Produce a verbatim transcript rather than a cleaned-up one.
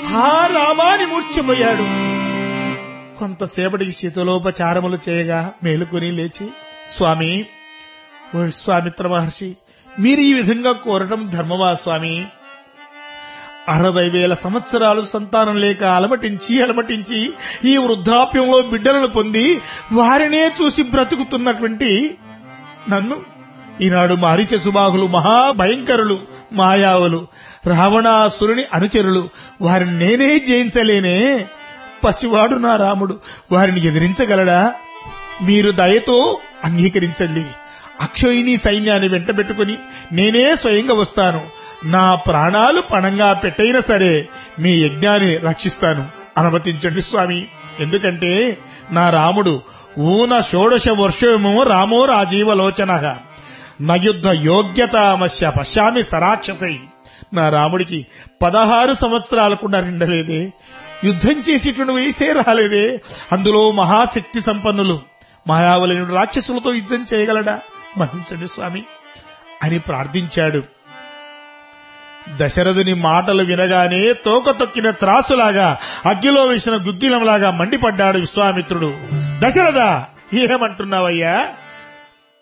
ఆ రామాని మూర్ఛపోయాడు. కొంతసేపటికి శీతలోపచారములు చేయగా మేలుకొని లేచి, స్వామి, ఓ విశ్వామిత్ర మహర్షి, మీరు ఈ విధంగా కోరటం ధర్మమా స్వామి? అరవై వేల సంవత్సరాలు సంతానం లేక అలమటించి అలమటించి ఈ వృద్ధాప్యంలో బిడ్డలను పొంది వారినే చూసి బ్రతుకుతున్నటువంటి నన్ను ఈనాడు మారీచ సుబాహులు, మహాభయంకరులు, మాయావులు, రావణాసురుని అనుచరులు, వారిని నేనే జయించలేనే. పసివాడు నా రాముడు, వారిని ఎదిరించగలడా? మీరు దయతో అంగీకరించండి. అక్షోహిణి సైన్యాన్ని వెంటబెట్టుకుని నేనే స్వయంగా వస్తాను. నా ప్రాణాలు పణంగా పెట్టైనా సరే మీ యజ్ఞాన్ని రక్షిస్తాను. అనుమతించండి స్వామి. ఎందుకంటే నా రాముడు ఊన షోడశ వర్షమో రామో రాజీవలోచన నయుద్ధ యోగ్యతామస్య పశ్యామి సరాక్షసై. నా రాముడికి పదహారు సంవత్సరాలు కూడా నిండలేదే, యుద్ధం చేసేటువంటి వయసే రాలేదే. అందులో మహాశక్తి సంపన్నులు మాయావలైన రాక్షసులతో యుద్ధం చేయగలడా? మన్నించండి స్వామి అని ప్రార్థించాడు. దశరథుని మాటలు వినగానే తోక తొక్కిన త్రాసులాగా, అగ్గిలో వేసిన గుగ్గిలంలాగా మండిపడ్డాడు విశ్వామిత్రుడు. దశరథ, ఏమంటున్నావయ్యా?